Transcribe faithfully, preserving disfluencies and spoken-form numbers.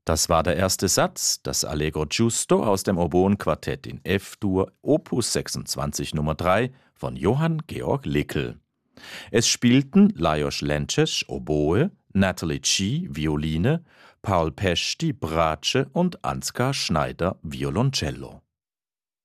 Das war der erste Satz, das Allegro giusto aus dem Oboenquartett in F-Dur, Opus sechsundzwanzig Nummer drei von Johann Georg Lickel. Es spielten Lajos Lences, Oboe, Natalie Chi, Violine, Paul Pesti, Bratsche und Ansgar Schneider, Violoncello.